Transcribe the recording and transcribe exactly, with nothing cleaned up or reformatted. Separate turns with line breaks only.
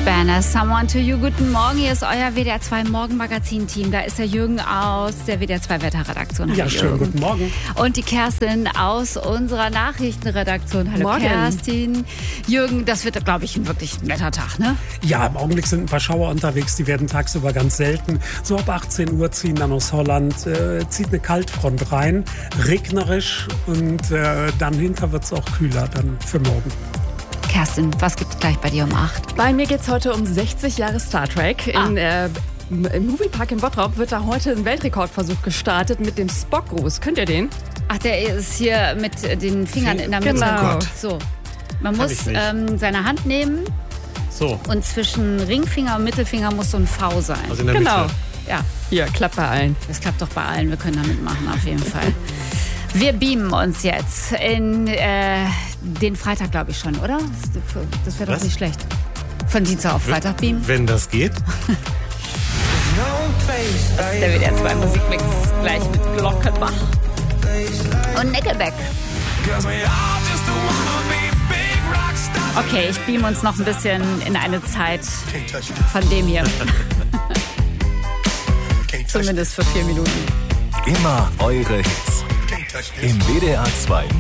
Banner, Someone to You. Guten Morgen, hier ist euer W D R zwei Morgenmagazin-Team. Da ist der Jürgen aus der W D R zwei Wetterredaktion.
Ja, schönen guten Morgen.
Und die Kerstin aus unserer Nachrichtenredaktion. Hallo
Morgen.
Kerstin. Jürgen, das wird, glaube ich, ein wirklich netter Tag, ne?
Ja, im Augenblick sind ein paar Schauer unterwegs, die werden tagsüber ganz selten. So ab achtzehn Uhr ziehen dann aus Holland, äh, zieht eine Kaltfront rein, regnerisch und äh, dann hinter wird es auch kühler dann für morgen.
Kerstin, was gibt's gleich bei dir um acht?
Bei mir geht es heute um sechzig Jahre Star Trek. In,
Ah.
äh, Im Moviepark in Bottrop wird da heute ein Weltrekordversuch gestartet mit dem Spock-Gruß. Könnt ihr den?
Ach, der ist hier mit den Fingern in der Mitte.
Genau.
Oh Gott.
So. Man
Kann
muss
ich nicht.
ähm, seine Hand nehmen
So,
und zwischen Ringfinger und Mittelfinger muss so ein V sein.
also in der
Genau.
Mitte.
Ja,
Hier, klappt bei allen.
das klappt doch bei allen. Wir können damit machen, auf jeden Fall. Wir beamen uns jetzt in äh, den Freitag, glaube ich schon, oder? Das, das wäre doch
Was?
nicht schlecht. Von Dienstag auf Freitag beamen.
Wenn das geht.
Das ist der W D R zwei Musikmix. Gleich mit Glockenbach und Nickelback. Okay, ich beam uns noch ein bisschen in eine Zeit von dem hier. Zumindest für vier Minuten.
Immer eure Hits. Im W D R zwei